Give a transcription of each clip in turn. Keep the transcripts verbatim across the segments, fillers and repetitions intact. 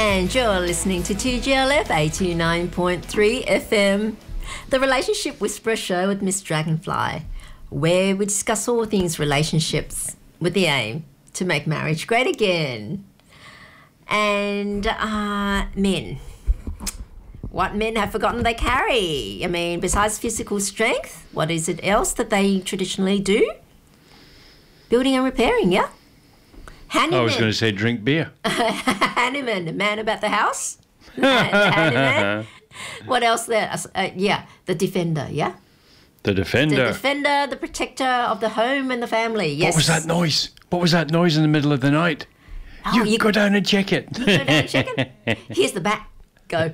And you're listening to two G L F eighty-nine point three F M, the Relationship Whisperer show with Miss Dragonfly, where we discuss all things relationships with the aim to make marriage great again. And uh, men. What men have forgotten they carry? I mean, besides physical strength, what is it else that they traditionally do? Building and repairing, yeah? Handyman. I was going to say drink beer. Handyman, the man about the house. Handyman. What else there? Uh, yeah, the defender, yeah? The defender. The defender, the protector of the home and the family, yes. What was that noise? What was that noise in the middle of the night? Oh, you, you go down and check it. You go down and check it. Here's the bat. Go.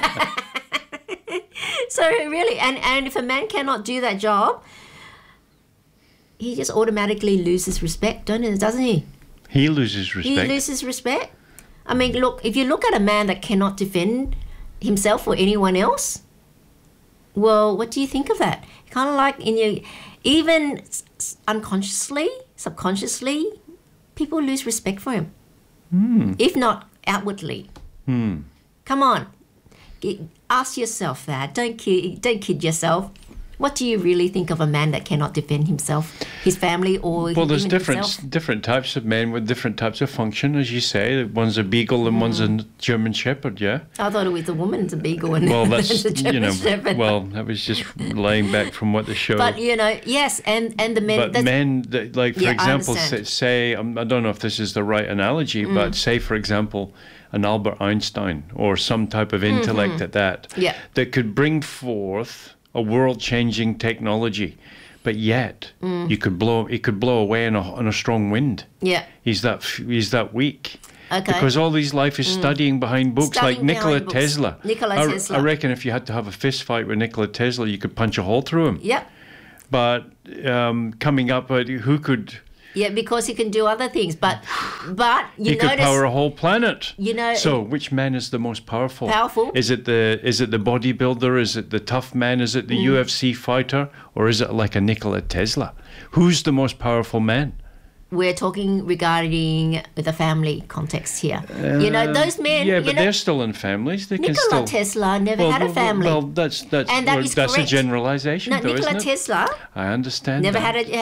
So really, and, and if a man cannot do that job, he just automatically loses respect, don't he, doesn't he? He loses respect. He loses respect. I mean, look, if you look at a man that cannot defend himself or anyone else, well, what do you think of that? Kind of like in your, even unconsciously, subconsciously, people lose respect for him. Mm. If not outwardly. Mm. Come on, ask yourself that. Don't kid, don't kid yourself. What do you really think of a man that cannot defend himself, his family, or well, there's even different himself? different types of men with different types of function, as you say. One's a beagle and mm. one's a German Shepherd. Yeah. I thought it was a woman's a beagle and well, that's a German you know. Shepherd. Well, that was just laying back from what the show. But you know, yes, and and the men. But men, that, like for yeah, example, say, say um, I don't know if this is the right analogy, mm. but say for example, an Albert Einstein or some type of intellect mm-hmm. at that, yeah. that could bring forth a world-changing technology, but yet mm. you could blow it could blow away in a, in a strong wind. Yeah, he's that he's that weak. Okay. Because all his life is mm. studying behind books, studying like Nikola books. Tesla. Nikola I, Tesla. I reckon if you had to have a fist fight with Nikola Tesla, you could punch a hole through him. Yep. But um, coming up, uh, who could? Yeah, because he can do other things, but but you he notice, could power a whole planet. You know. So, which man is the most powerful? Powerful. Is it the is it the bodybuilder? Is it the tough man? Is it the mm. U F C fighter? Or is it like a Nikola Tesla? Who's the most powerful man? We're talking regarding the family context here. Uh, you know, those men. Yeah, you but know, they're still in families. They Nikola can still. Tesla never well, had a well, family. Well, that's that's and that well, is that's correct. a generalization, No, though, Nikola isn't it? Tesla. I understand. Never that. had a